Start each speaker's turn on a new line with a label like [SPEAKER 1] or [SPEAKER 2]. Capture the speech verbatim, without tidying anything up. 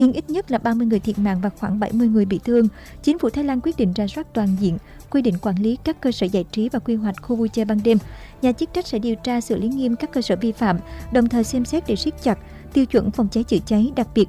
[SPEAKER 1] khiến ít nhất là ba mươi người thiệt mạng và khoảng bảy mươi người bị thương. Chính phủ Thái Lan quyết định rà soát toàn diện quy định quản lý các cơ sở giải trí và quy hoạch khu vui chơi ban đêm. Nhà chức trách sẽ điều tra xử lý nghiêm các cơ sở vi phạm, đồng thời xem xét để siết chặt tiêu chuẩn phòng cháy chữa cháy, đặc biệt